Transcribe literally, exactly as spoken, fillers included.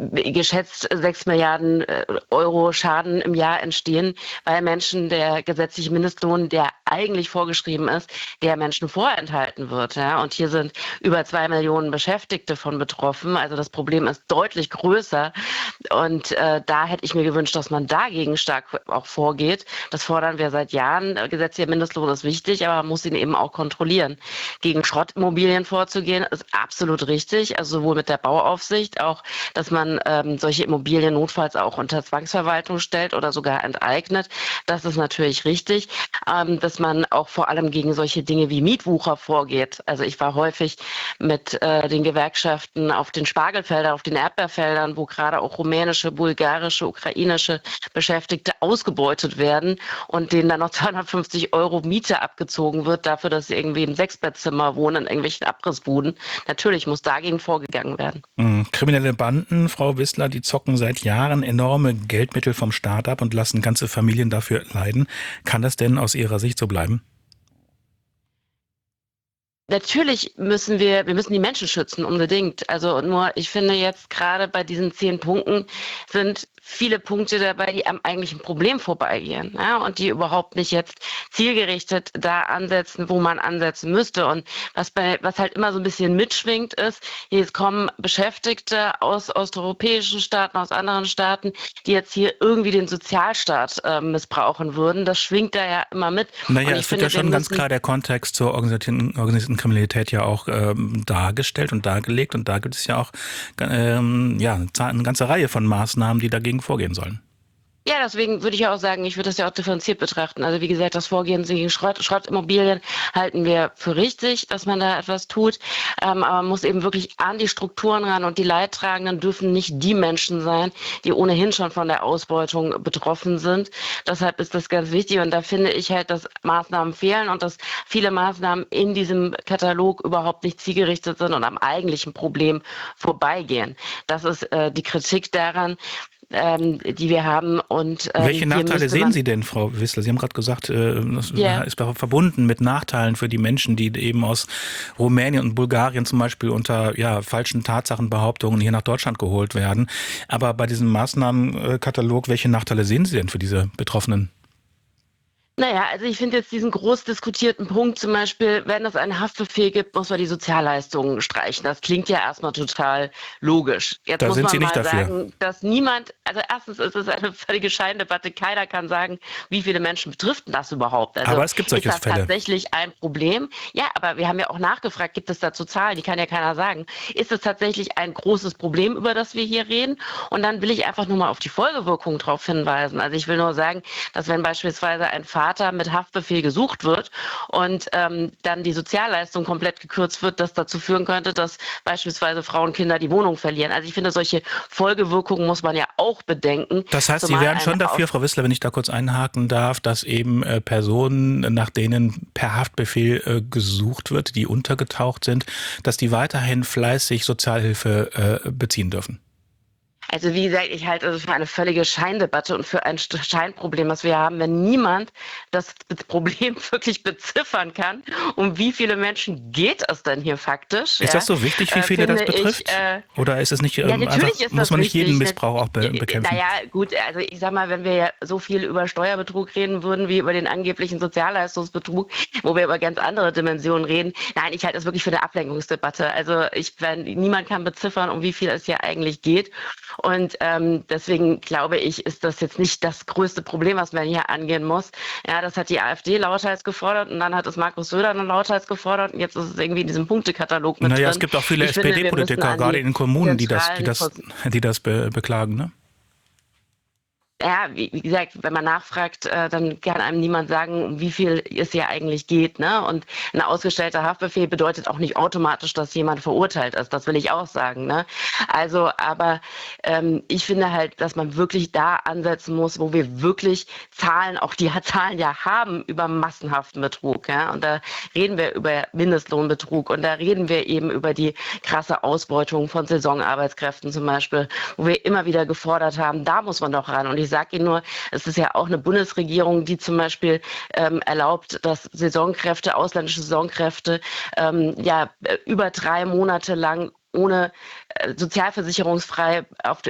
geschätzt sechs Milliarden Euro Schaden im Jahr entstehen, weil Menschen der gesetzliche Mindestlohn, der eigentlich vorgeschrieben ist, der Menschen vorenthalten wird. Ja? Und hier sind über zwei Millionen Beschäftigte von betroffen. Also das Problem ist deutlich größer. Und äh, da hätte ich mir gewünscht, dass man dagegen stark auch vorgeht. Das fordern wir seit Jahren. Gesetzlicher Mindestlohn ist wichtig, aber man muss ihn eben auch kontrollieren. Gegen Schrottimmobilien vorzugehen, ist absolut richtig. Also sowohl mit der Bauaufsicht, auch, dass man ähm, solche Immobilien notfalls auch unter Zwangsverwaltung stellt oder sogar enteignet. Das ist natürlich richtig. Ähm, dass man auch vor allem gegen solche Dinge wie Mietwucher vorgeht. Also ich war häufig mit äh, den Gewerkschaften auf den Spargelfeldern, auf den Erdbeerfeldern, wo gerade auch rumänische, bulgarische, ukrainische Beschäftigte ausgebeutet werden und denen dann noch zweihundertfünfzig Euro Miete abgezogen wird, dafür, dass sie irgendwie im Sechsbettzimmer wohnen, in irgendwelchen Abrissbuden. Natürlich muss dagegen vorgegangen werden. Mhm. Kriminelle Banden, Frau Wissler, die zocken seit Jahren enorme Geldmittel vom Staat ab und lassen ganze Familien dafür leiden. Kann das denn aus Ihrer Sicht so bleiben? Natürlich müssen wir, wir müssen die Menschen schützen, unbedingt. Also nur, ich finde jetzt gerade bei diesen zehn Punkten sind viele Punkte dabei, die am eigentlichen Problem vorbeigehen, ja, und die überhaupt nicht jetzt zielgerichtet da ansetzen, wo man ansetzen müsste. Und was bei, was halt immer so ein bisschen mitschwingt ist, jetzt kommen Beschäftigte aus osteuropäischen Staaten, aus anderen Staaten, die jetzt hier irgendwie den Sozialstaat äh, missbrauchen würden. Das schwingt da ja immer mit. Naja, Und ich es wird finde, ja wir schon ganz müssen klar der Kontext zur organisierten, organisierten Kriminalität ja auch ähm, dargestellt und dargelegt. Und da gibt es ja auch ähm, ja, eine ganze Reihe von Maßnahmen, die dagegen vorgehen sollen. Ja, deswegen würde ich auch sagen, ich würde das ja auch differenziert betrachten. Also wie gesagt, das Vorgehen gegen Schrott, Schrottimmobilien halten wir für richtig, dass man da etwas tut. Ähm, aber man muss eben wirklich an die Strukturen ran, und die Leidtragenden dürfen nicht die Menschen sein, die ohnehin schon von der Ausbeutung betroffen sind. Deshalb ist das ganz wichtig, und da finde ich halt, dass Maßnahmen fehlen und dass viele Maßnahmen in diesem Katalog überhaupt nicht zielgerichtet sind und am eigentlichen Problem vorbeigehen. Das ist äh, die Kritik daran, ähm, die wir haben. Und Welche ähm, hier Nachteile müsste sehen man, Sie denn, Frau Wissler? Sie haben gerade gesagt, äh, das ja, ist verbunden mit Nachteilen für die Menschen, die eben aus Rumänien und Bulgarien zum Beispiel unter ja, falschen Tatsachenbehauptungen hier nach Deutschland geholt werden. Aber bei diesem Maßnahmenkatalog, welche Nachteile sehen Sie denn für diese Betroffenen? naja, also ich finde jetzt diesen groß diskutierten Punkt zum Beispiel, wenn es einen Haftbefehl gibt, muss man die Sozialleistungen streichen. Das klingt ja erstmal total logisch. Jetzt Da muss sind Sie man nicht mal dafür. sagen, dass niemand, also erstens ist es eine völlige Scheindebatte, keiner kann sagen, wie viele Menschen betrifft denn das überhaupt? Also Aber es gibt ist solche das Fälle. tatsächlich ein Problem? Ja, aber wir haben ja auch nachgefragt, gibt es dazu Zahlen? Die kann ja keiner sagen. Ist es tatsächlich ein großes Problem, über das wir hier reden? Und dann will ich einfach nur mal auf die Folgewirkungen drauf hinweisen. Also ich will nur sagen, dass wenn beispielsweise ein Vater mit Haftbefehl gesucht wird und ähm, dann die Sozialleistung komplett gekürzt wird, das dazu führen könnte, dass beispielsweise Frauen, Kinder die Wohnung verlieren. Also ich finde, solche Folgewirkungen muss man ja auch bedenken, Das heißt, Sie zumal wären ein schon dafür, Aus Frau Wissler, wenn ich da kurz einhaken darf, dass eben äh, Personen, nach denen per Haftbefehl äh, gesucht wird, die untergetaucht sind, dass die weiterhin fleißig Sozialhilfe äh, beziehen dürfen. Also wie gesagt, ich halte es für eine völlige Scheindebatte und für ein Scheinproblem, was wir haben, wenn niemand das Problem wirklich beziffern kann. Um wie viele Menschen geht es denn hier faktisch? Ist das Ja, so wichtig, wie äh, viele das finde ich. betrifft? Äh, Oder ist es nicht ja, ähm, einfach, natürlich ist muss das man nicht jeden wichtig. Missbrauch auch be bekämpfen? Naja, gut, also ich sag mal, wenn wir ja so viel über Steuerbetrug reden würden wie über den angeblichen Sozialleistungsbetrug, wo wir über ganz andere Dimensionen reden. Nein, ich halte das wirklich für eine Ablenkungsdebatte. Also ich, wenn, niemand kann beziffern, um wie viel es hier eigentlich geht. Und ähm, deswegen glaube ich, ist das jetzt nicht das größte Problem, was man hier angehen muss. Ja, das hat die AfD lauthals gefordert, und dann hat es Markus Söder dann lauthals gefordert, und jetzt ist es irgendwie in diesem Punktekatalog mit Naja, es drin. gibt auch viele Ich finde, wir müssen S P D-Politiker, an gerade die in den Kommunen, die das, die zentralen das, Pos die das be beklagen, ne? ja, wie, wie gesagt, wenn man nachfragt, äh, dann kann einem niemand sagen, um wie viel es hier eigentlich geht, ne? Und ein ausgestellter Haftbefehl bedeutet auch nicht automatisch, dass jemand verurteilt ist. Das will ich auch sagen, ne? Also, aber ähm, ich finde halt, dass man wirklich da ansetzen muss, wo wir wirklich Zahlen, auch die Zahlen ja haben über massenhaften Betrug, ja? Und da reden wir über Mindestlohnbetrug, und da reden wir eben über die krasse Ausbeutung von Saisonarbeitskräften zum Beispiel, wo wir immer wieder gefordert haben, da muss man doch ran. Und ich sage Ihnen nur, es ist ja auch eine Bundesregierung, die zum Beispiel ähm, erlaubt, dass Saisonkräfte, ausländische Saisonkräfte, ähm, ja, über drei Monate lang ohne äh, sozialversicherungsfrei auf,